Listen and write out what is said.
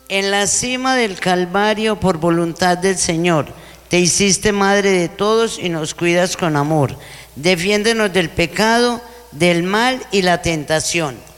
En la cima del Calvario, por voluntad del Señor, te hiciste madre de todos y nos cuidas con amor. Defiéndenos del pecado, del mal y la tentación.